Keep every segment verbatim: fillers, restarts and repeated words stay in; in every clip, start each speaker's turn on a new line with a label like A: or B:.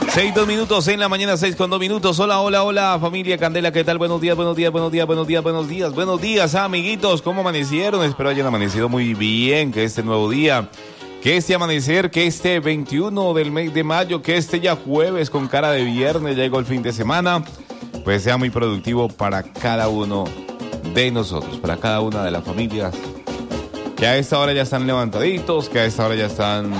A: Seis, dos minutos en la mañana, seis con dos minutos. Hola, hola, hola, familia Candela, ¿qué tal? Buenos días, buenos días, buenos días, buenos días, buenos días, buenos días, amiguitos. ¿Cómo amanecieron? Espero hayan amanecido muy bien, que este nuevo día, que este amanecer, que este veintiuno del mes de mayo, que este ya jueves con cara de viernes, ya llegó el fin de semana, pues sea muy productivo para cada uno de nosotros, para cada una de las familias que a esta hora ya están levantaditos, que a esta hora ya están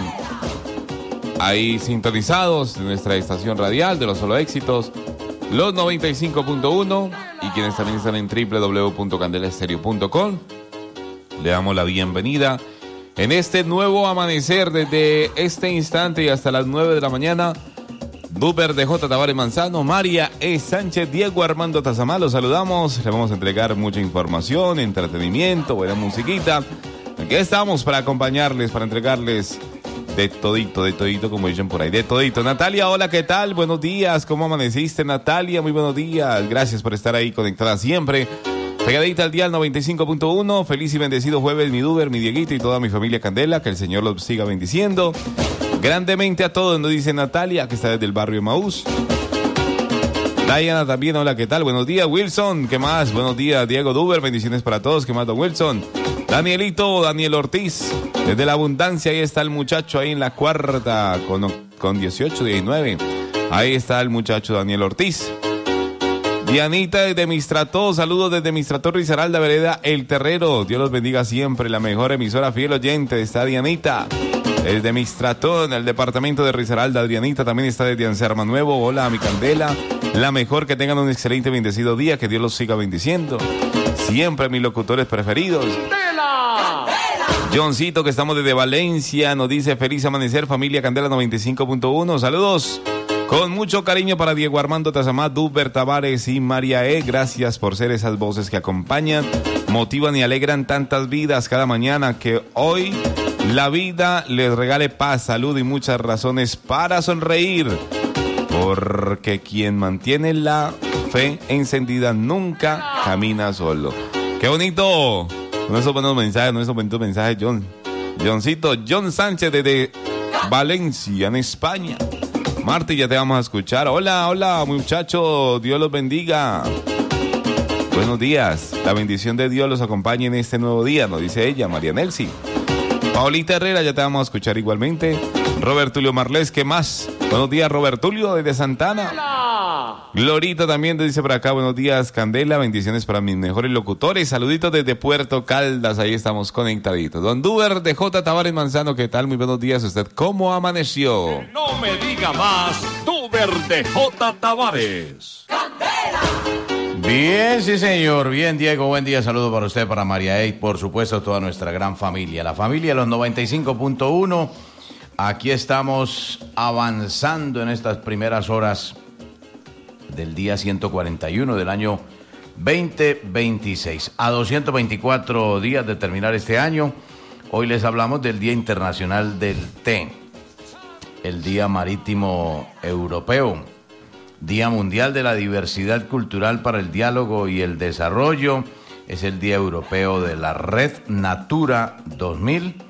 A: ahí sintonizados en nuestra estación radial de los solo éxitos, los noventa y cinco punto uno, y quienes también están en doble u doble u doble u punto candela estéreo punto com. Le damos la bienvenida en este nuevo amanecer desde este instante y hasta las nueve de la mañana. Duber de J. Tavares Manzano, María E. Sánchez, Diego Armando Tazamá, los saludamos. Le vamos a entregar mucha información, entretenimiento, buena musiquita. Aquí estamos para acompañarles, para entregarles de todito, de todito, como dicen por ahí, de todito. Natalia, hola, ¿qué tal? Buenos días, ¿cómo amaneciste, Natalia? Muy buenos días, gracias por estar ahí conectada siempre. Pegadita al dial noventa y cinco punto uno, feliz y bendecido jueves, mi Duber, mi Dieguito y toda mi familia Candela, que el Señor los siga bendiciendo grandemente a todos, nos dice Natalia, que está desde el barrio Maús. Diana también, hola, ¿qué tal? Buenos días, Wilson, ¿qué más? Buenos días, Diego Duber, bendiciones para todos, ¿qué más, don Wilson? Danielito, Daniel Ortiz, desde la abundancia, ahí está el muchacho ahí en la cuarta, con, con dieciocho, diecinueve, ahí está el muchacho Daniel Ortiz. Dianita desde Mistrató, saludos desde Mistrató, Risaralda, Vereda, El Terrero, Dios los bendiga siempre, la mejor emisora fiel oyente, está Dianita. Desde Mistrató, en el departamento de Risaralda, Adrianita también está desde Anserma Nuevo, hola mi Candela, la mejor, que tengan un excelente bendecido día, que Dios los siga bendiciendo, siempre mis locutores preferidos. Johncito, que estamos desde Valencia, nos dice feliz amanecer, familia Candela noventa y cinco punto uno, saludos con mucho cariño para Diego Armando Tazamá, Duber Tavares y María E. Gracias por ser esas voces que acompañan, motivan y alegran tantas vidas cada mañana, que hoy la vida les regale paz, salud y muchas razones para sonreír, porque quien mantiene la fe encendida nunca camina solo. ¡Qué bonito! Con esos buenos mensajes, con esos bonitos mensajes, John. Johncito, John Sánchez desde Valencia, en España. Marti, ya te vamos a escuchar. Hola, hola, muchachos, Dios los bendiga. Buenos días, la bendición de Dios los acompañe en este nuevo día, nos dice ella, María Nelsi. Paolita Herrera, ya te vamos a escuchar igualmente. Robert Tulio Marlés, ¿qué más? Buenos días, Robert Tulio, desde Santana. Hola. Glorita también te dice por acá, buenos días, Candela, bendiciones para mis mejores locutores. Saluditos desde Puerto Caldas, ahí estamos conectaditos. Don Duber de J. Tavares Manzano, ¿qué tal? Muy buenos días, ¿usted cómo amaneció?
B: Que no me diga más, Duber de J. Tavares.
C: ¡Candela!
D: Bien, sí señor, bien Diego, buen día, saludo para usted, para María E y por supuesto toda nuestra gran familia, la familia de los noventa y cinco punto uno, aquí estamos avanzando en estas primeras horas del día ciento cuarenta y uno del año veinte veintiséis, a doscientos veinticuatro días de terminar este año. Hoy les hablamos del Día Internacional del Té, el Día Marítimo Europeo, Día Mundial de la Diversidad Cultural para el Diálogo y el Desarrollo, es el Día Europeo de la Red Natura dos mil,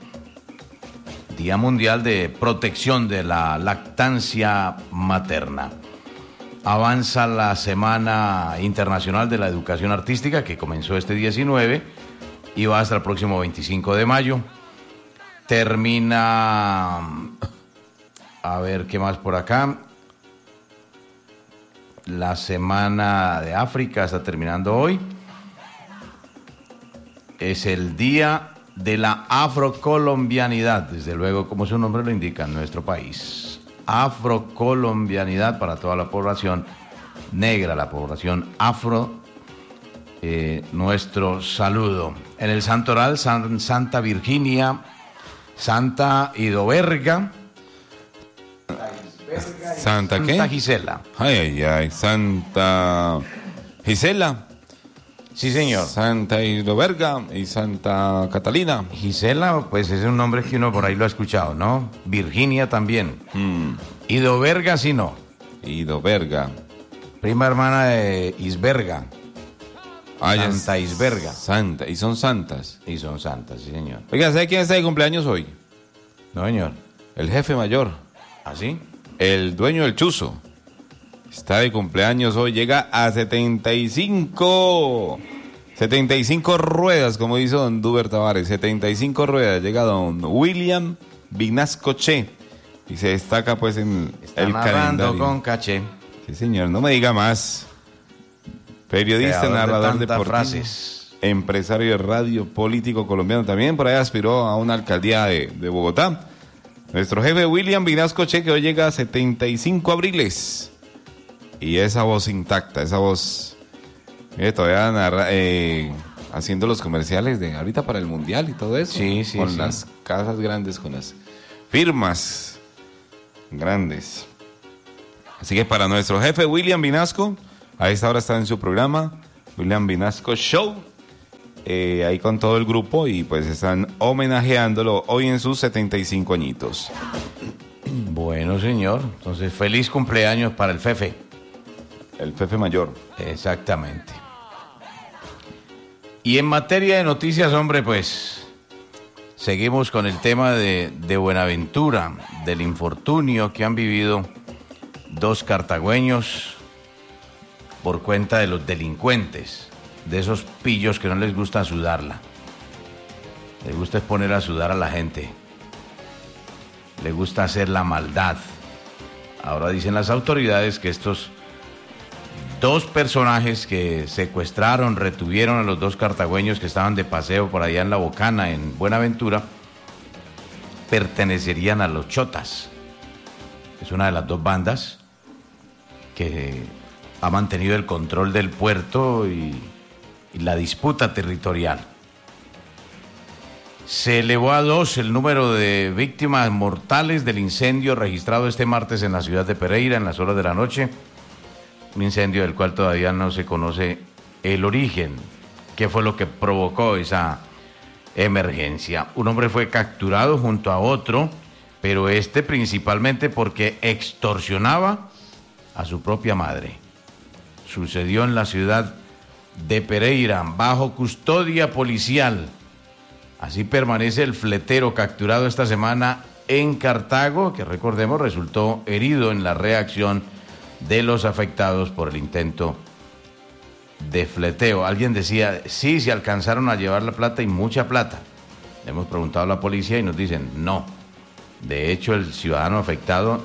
D: Día Mundial de Protección de la Lactancia Materna. Avanza la Semana Internacional de la Educación Artística, que comenzó este diecinueve y va hasta el próximo veinticinco de mayo. Termina, a ver qué más por acá. La Semana de África está terminando hoy. Es el Día de la Afrocolombianidad, desde luego, como su nombre lo indica, en nuestro país. Afrocolombianidad para toda la población negra, la población afro. Eh, nuestro saludo. En el Santoral, San, Santa Virginia, Santa Idoberga.
A: ¿Santa qué?
D: Santa Gisela.
A: Ay, ay, ay, Santa Gisela.
D: Sí, señor.
A: Santa Idoberga y Santa Catalina.
D: Gisela, pues es un nombre que uno por ahí lo ha escuchado, ¿no? Virginia también.
A: Mm.
D: Idoberga, sí, no.
A: Idoberga.
D: Prima hermana de Isberga.
A: Ah, ya
D: Santa
A: es-
D: Isberga.
A: Santa, y son santas.
D: Y son santas, sí, señor.
A: Oiga, ¿sabe quién está de cumpleaños hoy?
D: No, señor.
A: El jefe mayor.
D: ¿Así?
A: el dueño del chuzo. Está de cumpleaños hoy, llega a setenta y cinco. setenta y cinco ruedas, como dice don Duber Tavares. setenta y cinco ruedas. Llega don William Vinasco Che. Y se destaca pues en
D: Está
A: el calendario.
D: con caché.
A: Sí, señor, no me diga más. Periodista,
D: Creador de
A: narrador
D: tantas
A: deportivo,
D: frases.
A: empresario de radio, político colombiano también. Por ahí aspiró a una alcaldía de, de Bogotá. Nuestro jefe William Vinasco Che, que hoy llega a setenta y cinco abriles. Y esa voz intacta, esa voz... Mire, todavía narra, eh, haciendo los comerciales de ahorita para el Mundial y todo eso.
D: Sí, sí,
A: Con
D: sí.
A: las casas grandes, con las firmas grandes. Así que para nuestro jefe William Vinasco, a esta hora está en su programa, William Vinasco Show, eh, ahí con todo el grupo y pues están homenajeándolo hoy en sus setenta y cinco añitos.
D: Bueno, señor. Entonces, feliz cumpleaños para el Fefe.
A: El Fefe Mayor.
D: Exactamente. Y en materia de noticias, hombre, pues seguimos con el tema de, de Buenaventura, del infortunio que han vivido dos cartagüeños por cuenta de los delincuentes, de esos pillos que no les gusta sudarla. Les gusta es poner a sudar a la gente. Les gusta hacer la maldad. Ahora dicen las autoridades que estos dos personajes que secuestraron, retuvieron a los dos cartagüeños que estaban de paseo por allá en La Bocana, en Buenaventura, pertenecerían a los Chotas. Es una de las dos bandas que ha mantenido el control del puerto y, y la disputa territorial. Se elevó a dos el número de víctimas mortales del incendio registrado este martes en la ciudad de Pereira en las horas de la noche. Un incendio del cual todavía no se conoce el origen. ¿Qué fue lo que provocó esa emergencia? Un hombre fue capturado junto a otro, pero este principalmente porque extorsionaba a su propia madre. Sucedió en la ciudad de Pereira, bajo custodia policial. Así permanece el fletero capturado esta semana en Cartago, que recordemos resultó herido en la reacción de los afectados por el intento de fleteo. Alguien decía, sí, se alcanzaron a llevar la plata y mucha plata. Le hemos preguntado a la policía y nos dicen, no. De hecho, el ciudadano afectado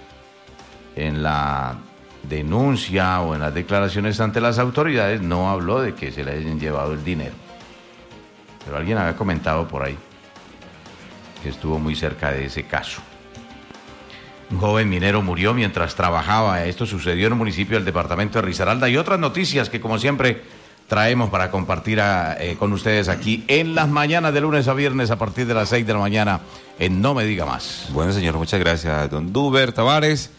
D: en la denuncia o en las declaraciones ante las autoridades no habló de que se le hayan llevado el dinero. Pero alguien había comentado por ahí que estuvo muy cerca de ese caso. Un joven minero murió mientras trabajaba. Esto sucedió en un municipio del departamento de Risaralda. Y otras noticias que, como siempre, traemos para compartir a, eh, con ustedes aquí en las mañanas de lunes a viernes a partir de las seis de la mañana en No Me Diga Más.
A: Bueno, señor, muchas gracias, don Duber Tavares.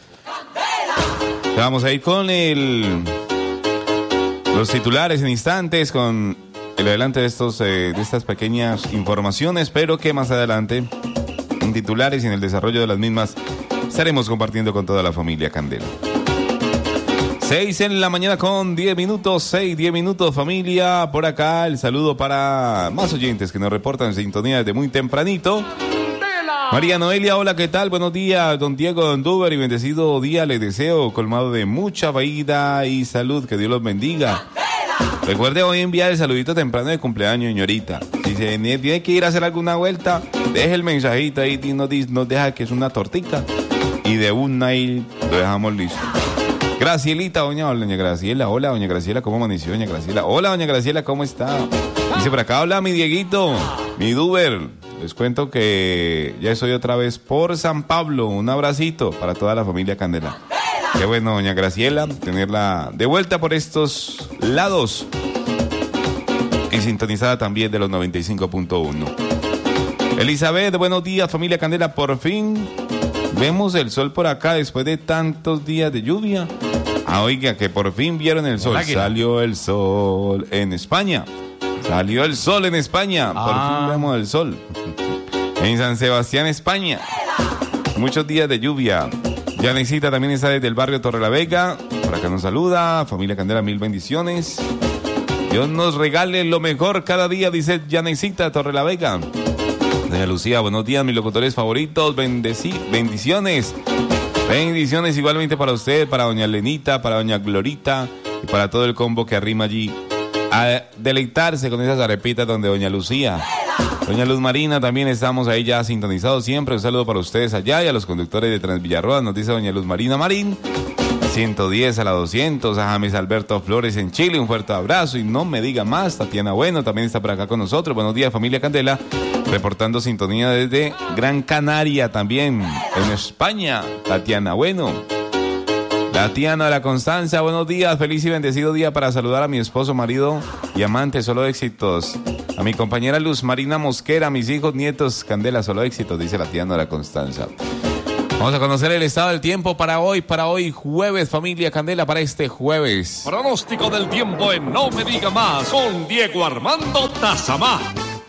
A: Vamos a ir con el, los titulares en instantes, con el adelante de, estos, eh, de estas pequeñas informaciones, pero que más adelante, en titulares y en el desarrollo de las mismas, estaremos compartiendo con toda la familia Candela. Seis en la mañana con diez minutos, seis, diez minutos, familia. Por acá el saludo para más oyentes que nos reportan en sintonía desde muy tempranito. María Noelia, hola, ¿qué tal? Buenos días, don Diego, don Duber, y bendecido día les deseo, colmado de mucha vida y salud, que Dios los bendiga. Recuerde hoy enviar el saludito temprano de cumpleaños, señorita. Si se tiene que ir a hacer alguna vuelta, deje el mensajito ahí y nos, nos deja que es una tortica. Y de una ahí lo dejamos listo. Gracielita, doña, doña Graciela. Hola, doña Graciela, ¿cómo amaneció, doña Graciela? Hola, doña Graciela, ¿cómo está? Dice por acá, hola, mi Dieguito, mi Duber. Les cuento que ya estoy otra vez por San Pablo. Un abracito para toda la familia Candela. Qué bueno, doña Graciela, tenerla de vuelta por estos lados. Y sintonizada también de los noventa y cinco punto uno. Elizabeth, buenos días, familia Candela. Por fin vemos el sol por acá después de tantos días de lluvia. Ah, oiga, que por fin vieron el sol. Salió el sol en España. Salió el sol en España. Por
D: Ah.
A: fin vemos el sol. En San Sebastián, España. Muchos días de lluvia. Yanecita también está desde el barrio Torrelavega. Por acá nos saluda. Familia Candela, mil bendiciones. Dios nos regale lo mejor cada día, dice Yanecita Torrelavega. Doña Lucía, buenos días, mis locutores favoritos. Bendeci- bendiciones. Bendiciones igualmente para usted, para doña Lenita, para doña Glorita y para todo el combo que arrima allí. A deleitarse con esas arepitas donde doña Lucía. Doña Luz Marina, también estamos ahí ya sintonizados siempre. Un saludo para ustedes allá y a los conductores de Transvillarroa. Nos dice doña Luz Marina Marín. ciento diez a la doscientos, a James Alberto Flores en Chile, un fuerte abrazo y no me diga más. Tatiana Bueno también está por acá con nosotros. Buenos días, familia Candela, reportando sintonía desde Gran Canaria también, en España. Tatiana Bueno. Tatiana de la Constanza, buenos días, feliz y bendecido día para saludar a mi esposo, marido y amante, solo éxitos. A mi compañera Luz Marina Mosquera, a mis hijos, nietos, Candela, solo éxitos, dice Tatiana de la Constanza. Vamos a conocer el estado del tiempo para hoy, para hoy jueves, familia Candela, para este jueves.
B: Pronóstico del tiempo en No Me Diga Más con Diego Armando Tazamá.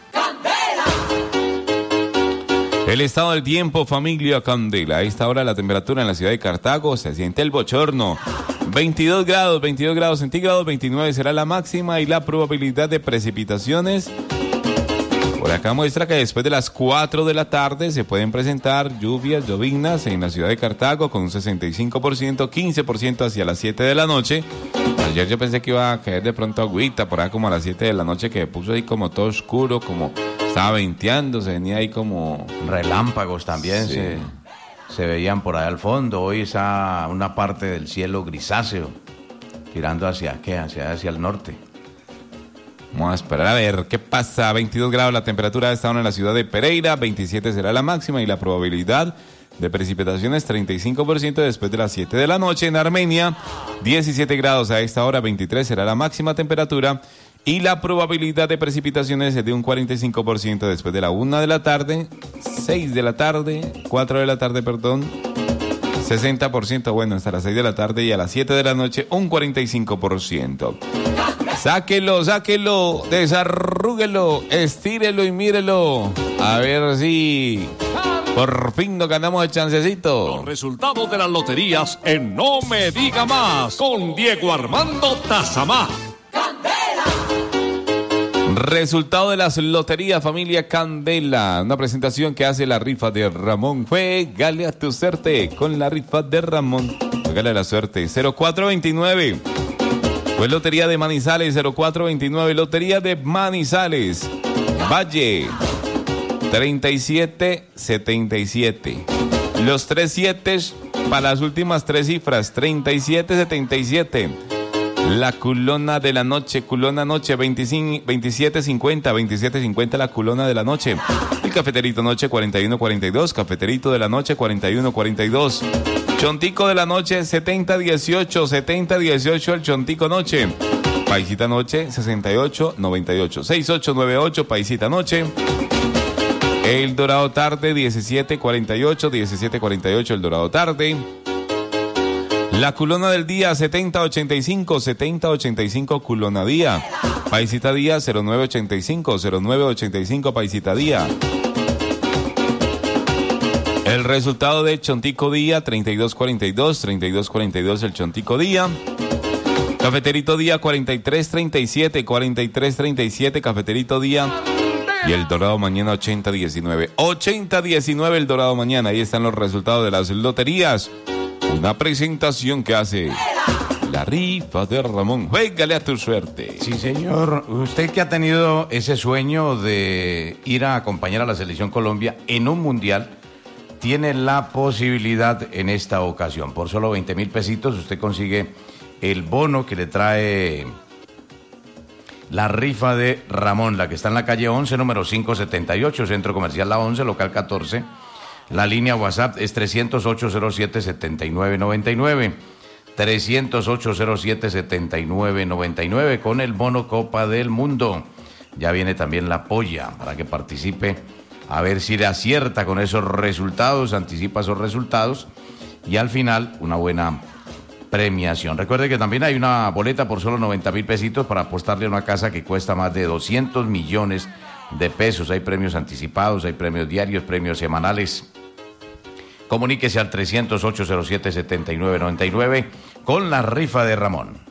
A: El estado del tiempo, familia Candela. A esta hora la temperatura en la ciudad de Cartago se siente el bochorno. veintidós grados, veintidós grados centígrados, veintinueve será la máxima y la probabilidad de precipitaciones. Por acá muestra que después de las cuatro de la tarde se pueden presentar lluvias, lloviznas en la ciudad de Cartago con un sesenta y cinco por ciento, quince por ciento hacia las siete de la noche. Ayer yo pensé que iba a caer de pronto agüita por ahí como a las siete de la noche, que puso ahí como todo oscuro, como estaba venteando, se venía ahí como...
D: Relámpagos también
A: Sí.
D: se, se veían por allá al fondo. Hoy está una parte del cielo grisáceo, tirando hacia, ¿qué? Hacia, hacia el norte.
A: Vamos a esperar a ver qué pasa. veintidós grados la temperatura está ahora en la ciudad de Pereira, veintisiete será la máxima y la probabilidad de precipitaciones treinta y cinco por ciento después de las siete de la noche. En Armenia, diecisiete grados a esta hora, veintitrés será la máxima temperatura y la probabilidad de precipitaciones es de un cuarenta y cinco por ciento después de la una de la tarde, seis de la tarde, cuatro de la tarde, perdón, sesenta por ciento, bueno, hasta las seis de la tarde y a las siete de la noche un cuarenta y cinco por ciento. Sáquelo, sáquelo, desarrúguelo, estírelo y mírelo. A ver si por fin nos ganamos el chancecito.
B: Los resultados de las loterías en No Me Diga Más con Diego Armando Tazamá.
A: Resultado de las loterías, familia Candela. Una presentación que hace la rifa de Ramón. Juégale a tu suerte con la rifa de Ramón. Juégale a la suerte. cero cuatro veintinueve. Fue Lotería de Manizales, cero cuatro veintinueve. Lotería de Manizales. Valle. treinta y siete setenta y siete. Los tres siete para las últimas tres cifras. treinta y siete setenta y siete. La culona de la noche, culona noche, veinticinco, veintisiete cincuenta, veintisiete cincuenta la culona de la noche. El cafeterito noche cuarenta y uno cuarenta y dos, cafeterito de la noche cuarenta y uno cuarenta y dos. Chontico de la noche setenta dieciocho, setenta dieciocho el chontico noche. Paisita noche sesenta y ocho noventa y ocho, sesenta y ocho noventa y ocho Paisita noche. El dorado tarde diecisiete cuarenta y ocho, diecisiete cuarenta y ocho el dorado tarde. La culona del día setenta ochenta y cinco, setenta ochenta y cinco culona día. Paisita día cero nueve ochenta y cinco, cero nueve ochenta y cinco Paisita día. El resultado de Chontico día treinta y dos cuarenta y dos, treinta y dos cuarenta y dos el Chontico día. Cafeterito día cuarenta y tres treinta y siete, cuarenta y tres treinta y siete Cafeterito día. Y el dorado mañana ochenta diecinueve, ochenta diecinueve el dorado mañana. Ahí están los resultados de las loterías. Una presentación que hace la rifa de Ramón. Juégale a tu suerte.
D: Sí, señor. Usted que ha tenido ese sueño de ir a acompañar a la Selección Colombia en un mundial, tiene la posibilidad en esta ocasión. Por solo veinte mil pesitos usted consigue el bono que le trae la rifa de Ramón, la que está en la calle once, número quinientos setenta y ocho, Centro Comercial La once, local catorce. La línea WhatsApp es trescientos ocho cero siete setenta y nueve noventa y nueve. trescientos ocho cero siete setenta y nueve noventa y nueve con el bono Copa del Mundo. Ya viene también la polla para que participe, a ver si le acierta con esos resultados, anticipa esos resultados y al final una buena premiación. Recuerde que también hay una boleta por solo noventa mil pesitos para apostarle a una casa que cuesta más de doscientos millones de pesos. Hay premios anticipados, hay premios diarios, premios semanales. Comuníquese al trescientos ocho cero siete setenta y nueve noventa y nueve con la rifa de Ramón.